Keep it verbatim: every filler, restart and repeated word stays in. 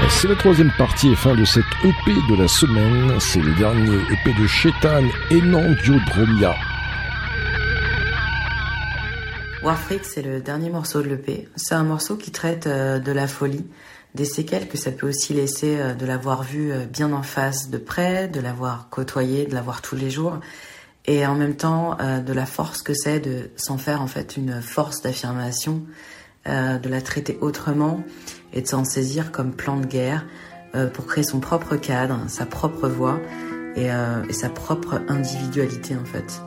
C'est la troisième partie et fin de cette E P de la semaine. C'est le dernier E P de Shaitan Enandiodromia. Warfreak, c'est le dernier morceau de l'E P. C'est un morceau qui traite euh, de la folie, des séquelles que ça peut aussi laisser, euh, de l'avoir vu euh, bien en face de près, de l'avoir côtoyé, de l'avoir tous les jours, et en même temps euh, de la force que c'est de s'en faire en fait une force d'affirmation, euh, de la traiter autrement et de s'en saisir comme plan de guerre euh, pour créer son propre cadre, sa propre voix et, euh, et sa propre individualité en fait.